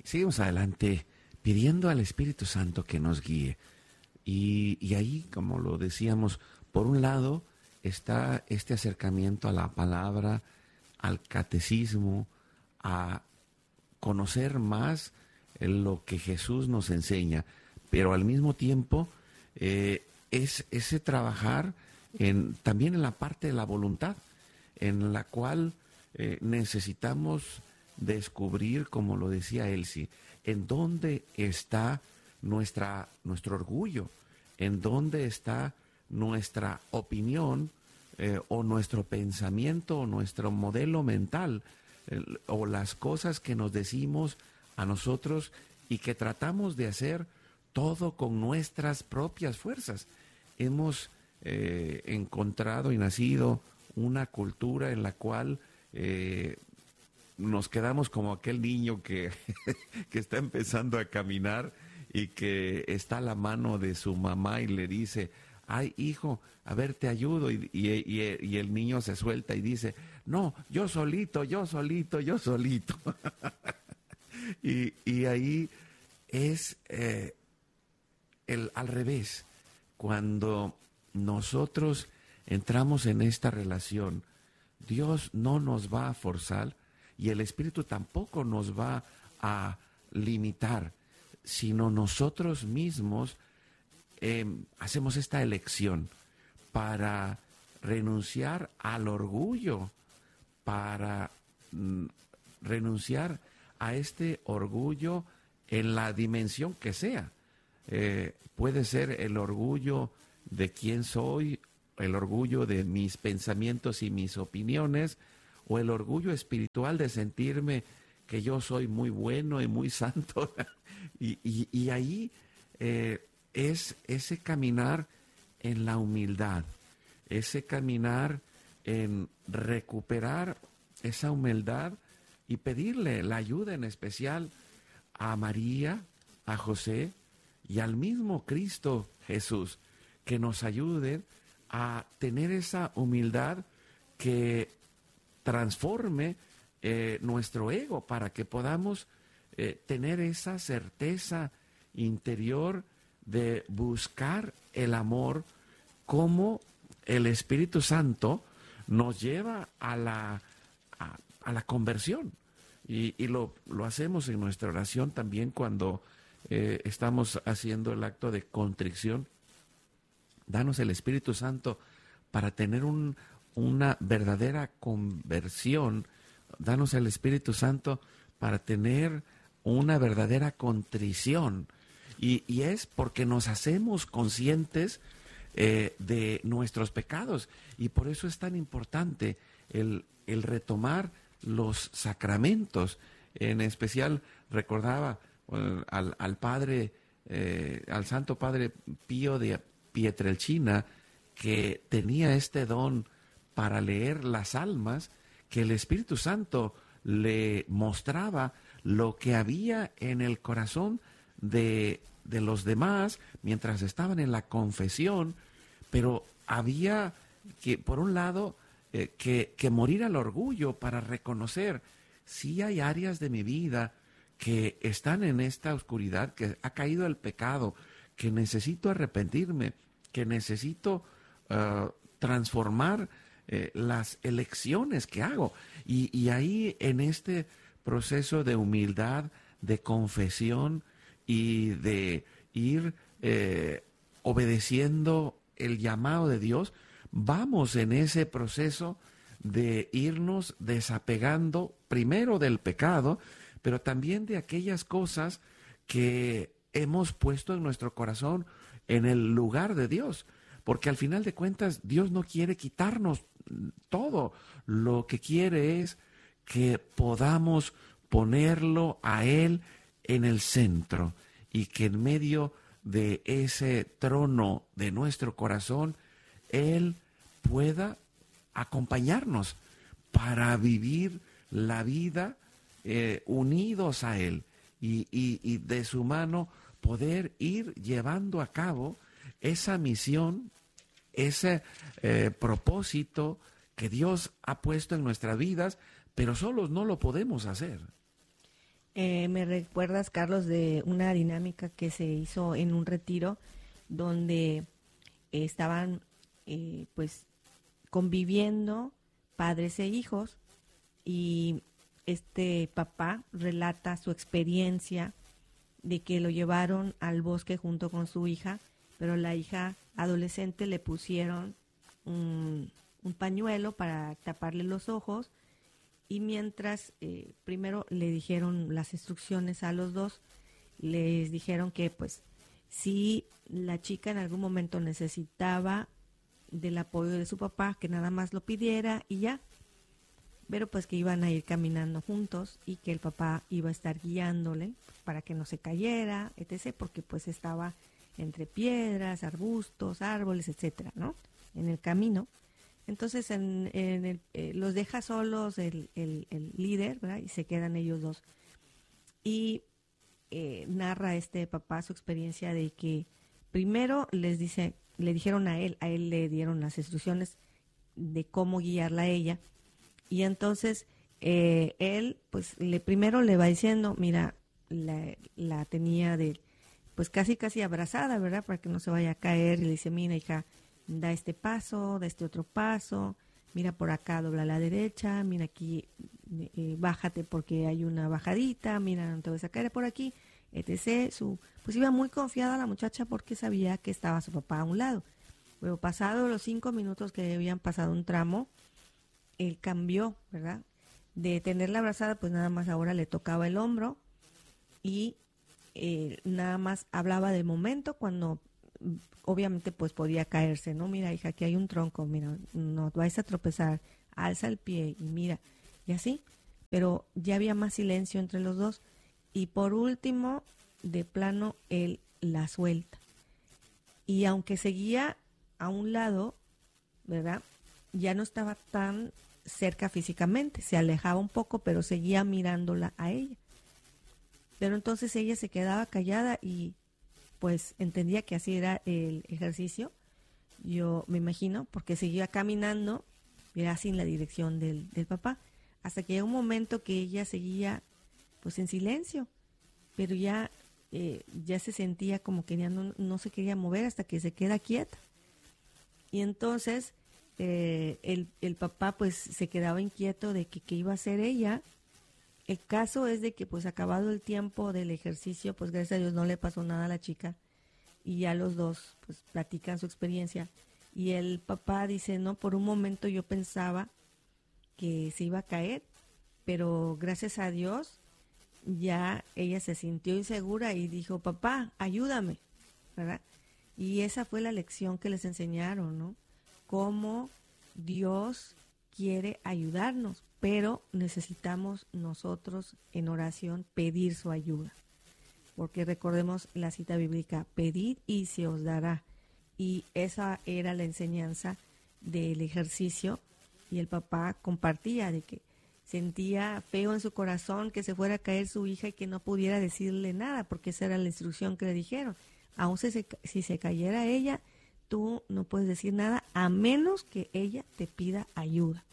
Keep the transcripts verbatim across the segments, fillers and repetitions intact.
Seguimos adelante pidiendo al Espíritu Santo que nos guíe. Y, y ahí, como lo decíamos, por un lado está este acercamiento a la palabra, al catecismo, a conocer más lo que Jesús nos enseña, pero al mismo tiempo eh, es ese trabajar en, también en la parte de la voluntad, en la cual eh, necesitamos descubrir, como lo decía Elsie, en dónde está nuestra, nuestro orgullo, en dónde está nuestra opinión eh, o nuestro pensamiento o nuestro modelo mental eh, o las cosas que nos decimos a nosotros y que tratamos de hacer todo con nuestras propias fuerzas. Hemos eh, encontrado y nacido una cultura en la cual eh, nos quedamos como aquel niño que, que está empezando a caminar y que está a la mano de su mamá y le dice, ay, hijo, a ver, te ayudo. Y, y, y, y el niño se suelta y dice, no, yo solito, yo solito, yo solito. y, y ahí es eh, el, al revés. Cuando nosotros entramos en esta relación, Dios no nos va a forzar y el Espíritu tampoco nos va a limitar, sino nosotros mismos eh, hacemos esta elección para renunciar al orgullo, para mm, renunciar a este orgullo en la dimensión que sea. Eh, puede ser el orgullo de quién soy, el orgullo de mis pensamientos y mis opiniones, o el orgullo espiritual de sentirme que yo soy muy bueno y muy santo. y, y, y ahí eh, es ese caminar en la humildad, ese caminar en recuperar esa humildad y pedirle la ayuda en especial a María, a José y al mismo Cristo Jesús, que nos ayuden a tener esa humildad que transforme eh, nuestro ego para que podamos eh, tener esa certeza interior de buscar el amor como el Espíritu Santo nos lleva a la, a, a la conversión. Y, y lo, lo hacemos en nuestra oración también cuando eh, estamos haciendo el acto de contrición. Danos el Espíritu Santo para tener un, una verdadera conversión. Danos el Espíritu Santo para tener una verdadera contrición. Y, y es porque nos hacemos conscientes eh, de nuestros pecados. Y por eso es tan importante el, el retomar los sacramentos. En especial recordaba uh, al, al Padre, eh, al Santo Padre Pío de Pietrelcina, que tenía este don para leer las almas, que el Espíritu Santo le mostraba lo que había en el corazón de, de los demás mientras estaban en la confesión, pero había que, por un lado, eh, que, que morir al orgullo para reconocer si hay áreas de mi vida que están en esta oscuridad, que ha caído el pecado, que necesito arrepentirme, que necesito uh, transformar eh, las elecciones que hago. Y, y ahí en este proceso de humildad, de confesión y de ir eh, obedeciendo el llamado de Dios, vamos en ese proceso de irnos desapegando primero del pecado, pero también de aquellas cosas que hemos puesto en nuestro corazón en el lugar de Dios, porque al final de cuentas Dios no quiere quitarnos todo, lo que quiere es que podamos ponerlo a Él en el centro y que en medio de ese trono de nuestro corazón Él pueda acompañarnos para vivir la vida eh, unidos a Él y, y, y de su mano poder ir llevando a cabo esa misión, ese eh, propósito que Dios ha puesto en nuestras vidas, pero solos no lo podemos hacer. Eh, me recuerdas, Carlos, de una dinámica que se hizo en un retiro donde eh, estaban eh, pues conviviendo padres e hijos, y este papá relata su experiencia de que lo llevaron al bosque junto con su hija, pero la hija adolescente le pusieron un, un pañuelo para taparle los ojos, y mientras eh, primero le dijeron las instrucciones a los dos, les dijeron que pues si la chica en algún momento necesitaba del apoyo de su papá, que nada más lo pidiera y ya, pero pues que iban a ir caminando juntos y que el papá iba a estar guiándole para que no se cayera, etcétera, porque pues estaba entre piedras, arbustos, árboles, etcétera, ¿no? En el camino. Entonces en, en el, eh, los deja solos el, el, el líder, ¿verdad? Y se quedan ellos dos. Y eh, narra este papá su experiencia de que primero les dice, le dijeron a él, a él le dieron las instrucciones de cómo guiarla a ella. Y entonces eh, él, pues, le primero le va diciendo, mira, la, la tenía de, pues, casi, casi abrazada, ¿verdad? Para que no se vaya a caer. Y le dice, mira, hija, da este paso, da este otro paso, mira por acá, dobla a la derecha, mira aquí, eh, bájate porque hay una bajadita, mira, no te vas a caer por aquí, etcétera. Su, pues iba muy confiada la muchacha porque sabía que estaba su papá a un lado. Pero pasado los cinco minutos que habían pasado un tramo, él cambió, ¿verdad? De tenerla abrazada, pues nada más ahora le tocaba el hombro y eh, nada más hablaba de momento cuando obviamente pues podía caerse, ¿no? Mira, hija, aquí hay un tronco, mira, no vais a tropezar, alza el pie y mira, y así, pero ya había más silencio entre los dos. Y por último, de plano, él la suelta. Y aunque seguía a un lado, ¿verdad? Ya no estaba tan cerca físicamente, se alejaba un poco, pero seguía mirándola a ella. Pero entonces ella se quedaba callada y pues entendía que así era el ejercicio, yo me imagino, porque seguía caminando, era así en la dirección del, del papá, hasta que llegó un momento que ella seguía pues en silencio, pero ya, eh, ya se sentía como que ya no, no se quería mover hasta que se queda quieta. Y entonces eh, el, el papá pues se quedaba inquieto de que qué iba a hacer ella. El caso es de que pues acabado el tiempo del ejercicio, pues gracias a Dios no le pasó nada a la chica, y ya los dos pues platican su experiencia, y el papá dice, no, por un momento yo pensaba que se iba a caer, pero gracias a Dios ya ella se sintió insegura y dijo, papá, ayúdame, ¿verdad? Y esa fue la lección que les enseñaron, ¿no? Cómo Dios quiere ayudarnos, pero necesitamos nosotros en oración pedir su ayuda. Porque recordemos la cita bíblica, pedid y se os dará. Y esa era la enseñanza del ejercicio, y el papá compartía de que sentía feo en su corazón que se fuera a caer su hija y que no pudiera decirle nada, porque esa era la instrucción que le dijeron. Aún si se, si se cayera ella, tú no puedes decir nada a menos que ella te pida ayuda.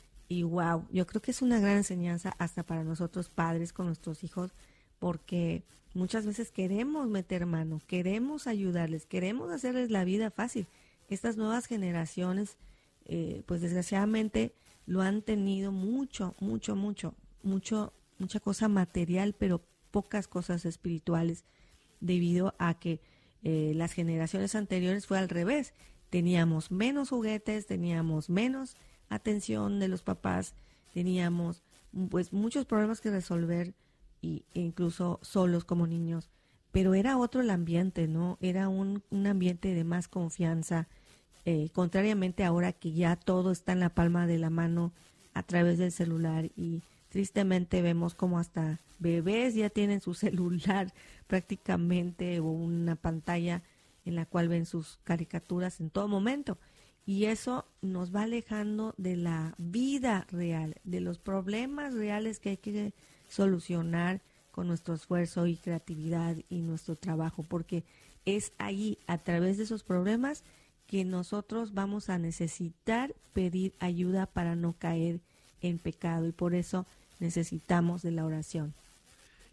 Y wow, yo creo que es una gran enseñanza hasta para nosotros padres con nuestros hijos, porque muchas veces queremos meter mano, queremos ayudarles, queremos hacerles la vida fácil. Estas nuevas generaciones, eh, pues desgraciadamente lo han tenido mucho, mucho, mucho, mucho, mucha cosa material, pero pocas cosas espirituales, debido a que eh, las generaciones anteriores fue al revés. Teníamos menos juguetes, teníamos menos atención de los papás, teníamos pues muchos problemas que resolver, y, e incluso solos como niños, pero era otro el ambiente, ¿no? Era un, un ambiente de más confianza, eh, contrariamente ahora que ya todo está en la palma de la mano a través del celular, y tristemente vemos como hasta bebés ya tienen su celular prácticamente, o una pantalla en la cual ven sus caricaturas en todo momento. Y eso nos va alejando de la vida real, de los problemas reales que hay que solucionar con nuestro esfuerzo y creatividad y nuestro trabajo, porque es ahí, a través de esos problemas, que nosotros vamos a necesitar pedir ayuda para no caer en pecado, y por eso necesitamos de la oración.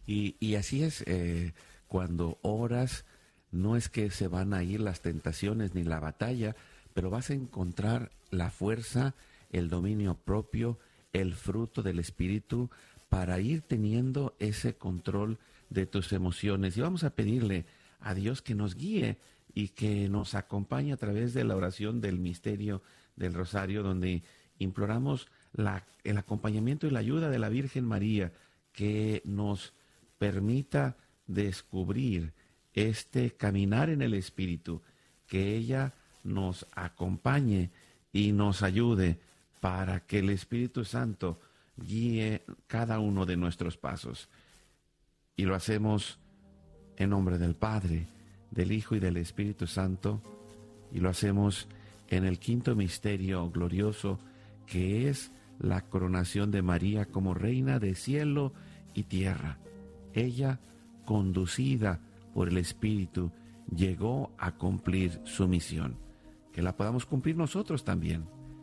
Y, y así es, eh, cuando oras, no es que se van a ir las tentaciones ni la batalla, pero vas a encontrar la fuerza, el dominio propio, el fruto del Espíritu para ir teniendo ese control de tus emociones. Y vamos a pedirle a Dios que nos guíe y que nos acompañe a través de la oración del misterio del Rosario, donde imploramos la, el acompañamiento y la ayuda de la Virgen María, que nos permita descubrir este caminar en el Espíritu, que ella nos acompañe y nos ayude para que el Espíritu Santo guíe cada uno de nuestros pasos. Y lo hacemos en nombre del Padre, del Hijo y del Espíritu Santo, y lo hacemos en el quinto misterio glorioso, que es la coronación de María como reina de cielo y tierra. Ella, conducida por el Espíritu, llegó a cumplir su misión, que la podamos cumplir nosotros también.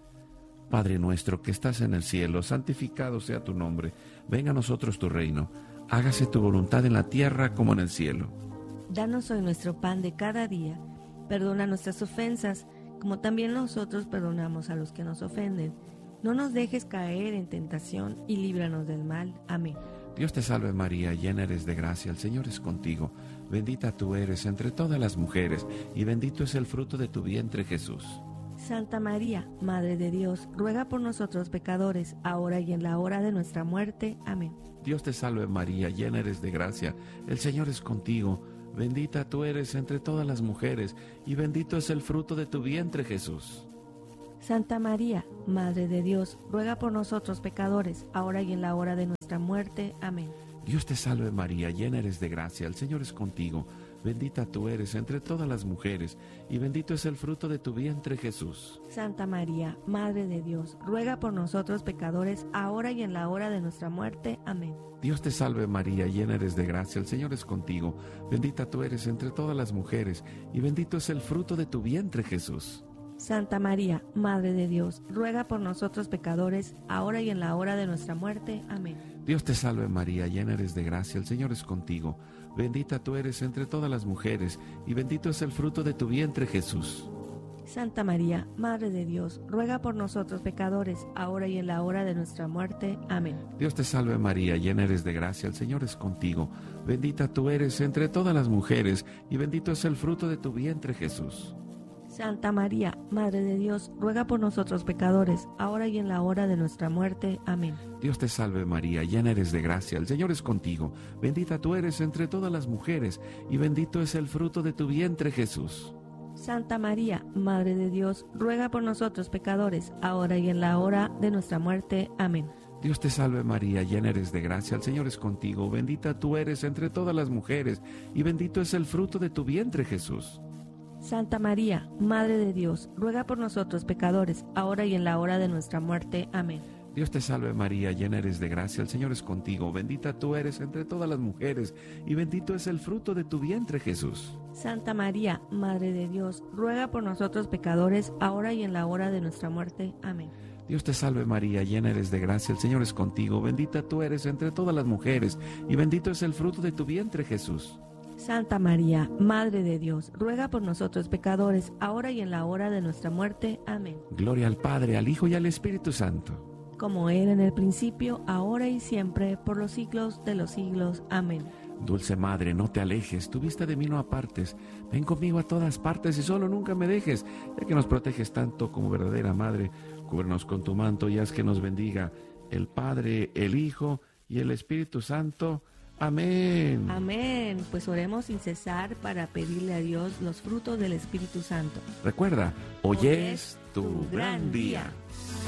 Padre nuestro que estás en el cielo, santificado sea tu nombre. Venga a nosotros tu reino. Hágase tu voluntad en la tierra como en el cielo. Danos hoy nuestro pan de cada día. Perdona nuestras ofensas, como también nosotros perdonamos a los que nos ofenden. No nos dejes caer en tentación y líbranos del mal. Amén. Dios te salve María, llena eres de gracia, el Señor es contigo. Bendita tú eres entre todas las mujeres, y bendito es el fruto de tu vientre, Jesús. Santa María, Madre de Dios, ruega por nosotros pecadores, ahora y en la hora de nuestra muerte. Amén. Dios te salve María, llena eres de gracia, el Señor es contigo. Bendita tú eres entre todas las mujeres, y bendito es el fruto de tu vientre, Jesús. Santa María, Madre de Dios, ruega por nosotros pecadores, ahora y en la hora de nuestra muerte. Amén. Dios te salve María, llena eres de gracia, el Señor es contigo. Bendita tú eres entre todas las mujeres, y bendito es el fruto de tu vientre, Jesús. Santa María, Madre de Dios, ruega por nosotros pecadores, ahora y en la hora de nuestra muerte. Amén. Dios te salve María, llena eres de gracia, el Señor es contigo. Bendita tú eres entre todas las mujeres, y bendito es el fruto de tu vientre, Jesús. Santa María, Madre de Dios, ruega por nosotros pecadores, ahora y en la hora de nuestra muerte. Amén. Dios te salve María, llena eres de gracia, el Señor es contigo. Bendita tú eres entre todas las mujeres, y bendito es el fruto de tu vientre, Jesús. Santa María, Madre de Dios, ruega por nosotros pecadores, ahora y en la hora de nuestra muerte. Amén. Dios te salve María, llena eres de gracia, el Señor es contigo. Bendita tú eres entre todas las mujeres, y bendito es el fruto de tu vientre, Jesús. Santa María, Madre de Dios, ruega por nosotros pecadores, ahora y en la hora de nuestra muerte. Amén. Dios te salve María, llena eres de gracia, el Señor es contigo. Bendita tú eres entre todas las mujeres, y bendito es el fruto de tu vientre, Jesús. Santa María, Madre de Dios, ruega por nosotros pecadores, ahora y en la hora de nuestra muerte. Amén. Dios te salve María, llena eres de gracia, el Señor es contigo. Bendita tú eres entre todas las mujeres, y bendito es el fruto de tu vientre, Jesús. Santa María, Madre de Dios, ruega por nosotros pecadores, ahora y en la hora de nuestra muerte. Amén. Dios te salve María, llena eres de gracia, el Señor es contigo. Bendita tú eres entre todas las mujeres, y bendito es el fruto de tu vientre, Jesús. Santa María, Madre de Dios, ruega por nosotros pecadores, ahora y en la hora de nuestra muerte. Amén. Dios te salve María, llena eres de gracia, el Señor es contigo. Bendita tú eres entre todas las mujeres, y bendito es el fruto de tu vientre, Jesús. Santa María, Madre de Dios, ruega por nosotros pecadores, ahora y en la hora de nuestra muerte. Amén. Gloria al Padre, al Hijo y al Espíritu Santo. Como era en el principio, ahora y siempre, por los siglos de los siglos. Amén. Dulce Madre, no te alejes, tu vista de mí no apartes. Ven conmigo a todas partes y solo nunca me dejes, ya que nos proteges tanto como verdadera Madre. Cúbrenos con tu manto y haz que nos bendiga el Padre, el Hijo y el Espíritu Santo. Amén. Amén. Pues oremos sin cesar para pedirle a Dios los frutos del Espíritu Santo. Recuerda, hoy, hoy es tu gran día. día.